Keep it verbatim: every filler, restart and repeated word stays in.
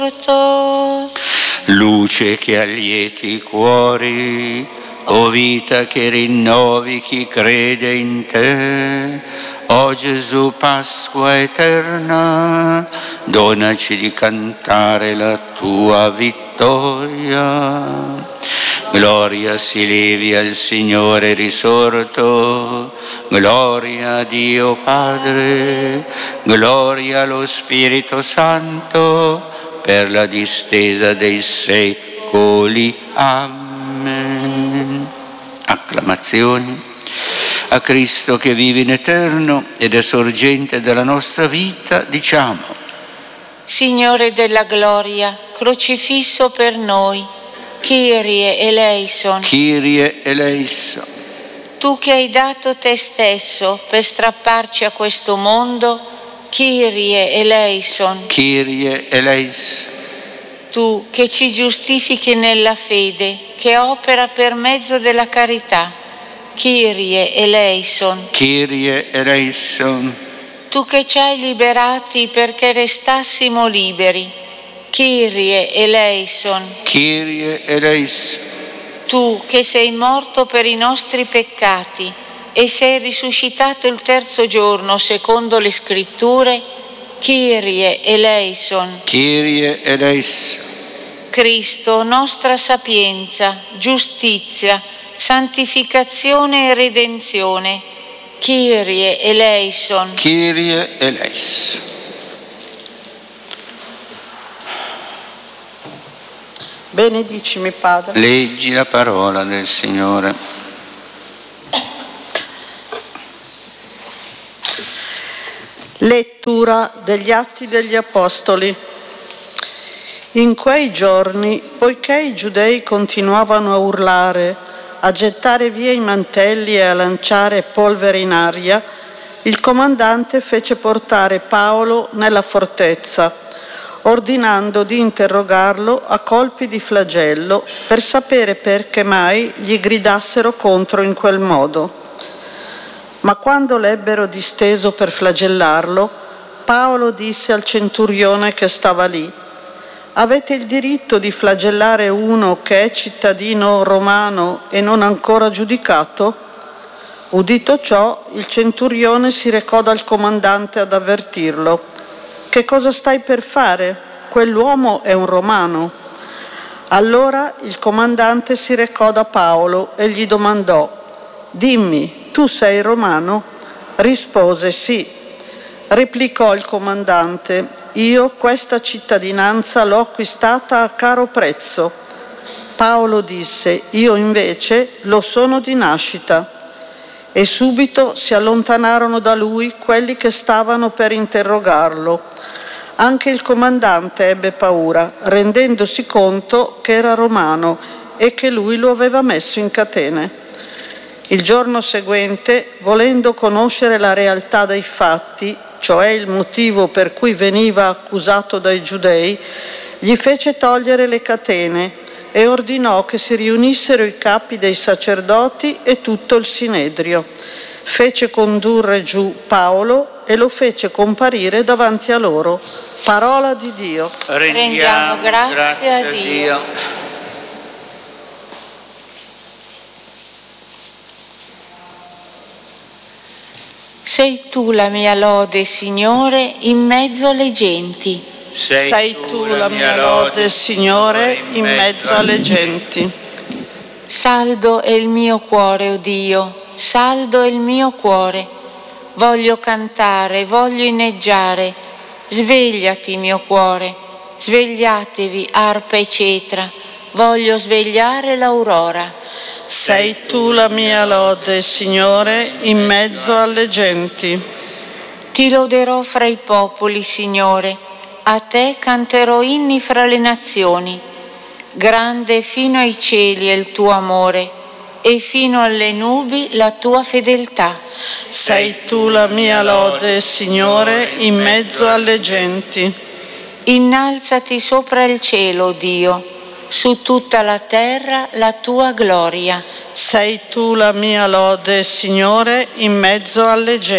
Luce che allieti i cuori, o vita che rinnovi chi crede in te, o Gesù Pasqua eterna, donaci di cantare la tua vittoria. Gloria si levi al Signore risorto, gloria a Dio Padre, gloria allo Spirito Santo, per la distesa dei secoli. Amen. Acclamazioni. A Cristo che vive in eterno ed è sorgente della nostra vita, diciamo: Signore della gloria, crocifisso per noi, Kyrie eleison. Kyrie eleison. Tu che hai dato te stesso per strapparci a questo mondo, Kyrie eleison. Kyrie eleison. Tu che ci giustifichi nella fede, che opera per mezzo della carità, Kyrie eleison. Kyrie eleison. Tu che ci hai liberati perché restassimo liberi, Kyrie eleison. Kyrie eleison. Tu che sei morto per i nostri peccati e sei risuscitato il terzo giorno secondo le scritture, Kyrie eleison. Kyrie eleison. Cristo, nostra sapienza, giustizia, santificazione e redenzione, Kyrie eleison. Kyrie eleison. Benedicimi, Padre. Leggi la parola del Signore. Lettura degli Atti degli Apostoli. In quei giorni, poiché i giudei continuavano a urlare, a gettare via i mantelli e a lanciare polvere in aria, il comandante fece portare Paolo nella fortezza, ordinando di interrogarlo a colpi di flagello per sapere perché mai gli gridassero contro in quel modo. Ma quando l'ebbero disteso per flagellarlo, Paolo disse al centurione che stava lì: «Avete il diritto di flagellare uno che è cittadino romano e non ancora giudicato?» Udito ciò, il centurione si recò dal comandante ad avvertirlo: «Che cosa stai per fare? Quell'uomo è un romano». Allora il comandante si recò da Paolo e gli domandò: «Dimmi, tu sei romano?» Rispose: «Sì». Replicò il comandante: «Io questa cittadinanza l'ho acquistata a caro prezzo». Paolo disse: «Io invece lo sono di nascita». E subito si allontanarono da lui quelli che stavano per interrogarlo. Anche il comandante ebbe paura, rendendosi conto che era romano e che lui lo aveva messo in catene. Il giorno seguente, volendo conoscere la realtà dei fatti, cioè il motivo per cui veniva accusato dai giudei, gli fece togliere le catene e ordinò che si riunissero i capi dei sacerdoti e tutto il sinedrio. Fece condurre giù Paolo e lo fece comparire davanti a loro. Parola di Dio. Rendiamo grazie, grazie a Dio. Dio. Sei tu la mia lode, Signore, in mezzo alle genti. Sei, Sei tu la mia lode, Signore, in mezzo alle genti. Saldo è il mio cuore, o Dio, saldo è il mio cuore. Voglio cantare, voglio inneggiare. Svegliati, mio cuore, svegliatevi, arpa e cetra. Voglio svegliare l'aurora. Sei tu la mia lode, Signore, in mezzo alle genti. Ti loderò fra i popoli, Signore. A te canterò inni fra le nazioni. Grande fino ai cieli è il tuo amore e fino alle nubi la tua fedeltà. Sei tu la mia lode, Signore, in mezzo alle genti. Innalzati sopra il cielo, Dio, su tutta la terra la tua gloria. Sei tu la mia lode, Signore, in mezzo alle genti.